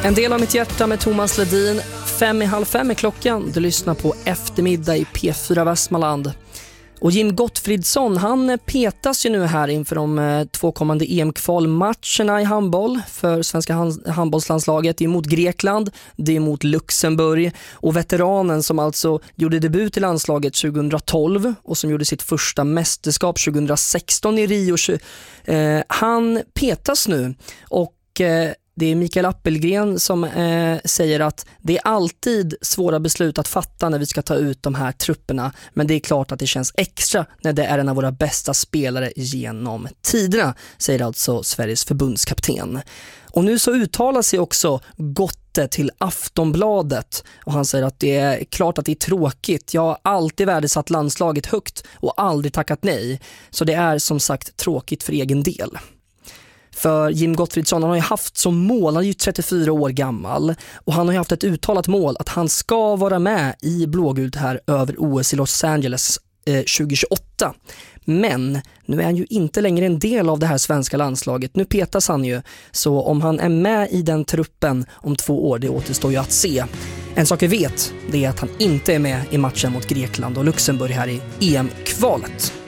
En del av mitt hjärta med Thomas Ledin. 5:30 är klockan. Du lyssnar på Eftermiddag i P4 Västmanland. Och Jim Gottfridsson, han petas ju nu här inför de 2 kommande EM-kvalmatcherna i handboll för svenska handbollslandslaget. Det är mot Grekland, det är mot Luxemburg. Och veteranen som alltså gjorde debut i landslaget 2012 och som gjorde sitt första mästerskap 2016 i Rio, han petas nu. Och det är Mikael Appelgren som säger att det är alltid svåra beslut att fatta när vi ska ta ut de här trupperna. Men det är klart att det känns extra när det är en av våra bästa spelare genom tiderna, säger alltså Sveriges förbundskapten. Och nu så uttalar sig också Gotte till Aftonbladet och han säger att det är klart att det är tråkigt. Jag har alltid värdesatt landslaget högt och aldrig tackat nej. Så det är som sagt tråkigt för egen del. För Jim Gottfridsson, han har ju haft som mål, han är ju 34 år gammal och han har ju haft ett uttalat mål att han ska vara med i blågult här över OS i Los Angeles 2028. Men nu är han ju inte längre en del av det här svenska landslaget. Nu petas han ju, så om han är med i den truppen om 2 år, det återstår ju att se. En sak vi vet, det är att han inte är med i matchen mot Grekland och Luxemburg här i EM-kvalet.